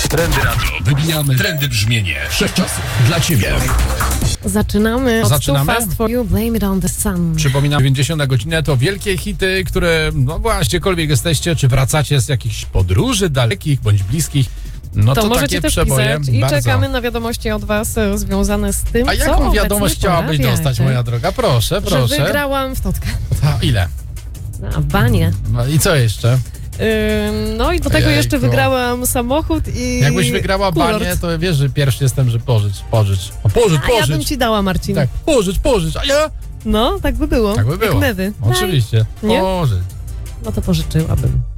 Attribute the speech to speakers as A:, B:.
A: Trendy Radio.
B: Wybijamy trendy brzmienie. Wszechczasów dla Ciebie.
C: Zaczynamy od
B: Zaczynamy?
C: Too Fast for You, Blame It on the Sun.
B: Przypominam, 90 na godzinę to wielkie hity, które, no właśnie, gdziekolwiek jesteście, czy wracacie z jakichś podróży dalekich bądź bliskich, no to
C: możecie
B: takie
C: też
B: przeboje
C: pisać i
B: bardzo.
C: czekamy na wiadomości od was związane z tym,
B: A
C: co
B: jaką
C: obecnie
B: wiadomość chciałabyś
C: porabiacie?
B: dostać, moja droga? Proszę,
C: Że
B: proszę.
C: wygrałam w totkę
B: A ile?
C: na banie.
B: No i co jeszcze?
C: No i do tego
B: Ojejku.
C: jeszcze wygrałam samochód i
B: Jakbyś wygrała
C: kurort.
B: banie, to wiesz, że pierwszy jestem, że pożycz. O, pożycz.
C: A ja bym ci dała, Marcin.
B: Tak, pożycz, a ja?
C: No, tak by było.
B: Tak by było.
C: Jak mewy.
B: Oczywiście.
C: Nie?
B: Pożycz.
C: No to pożyczyłabym.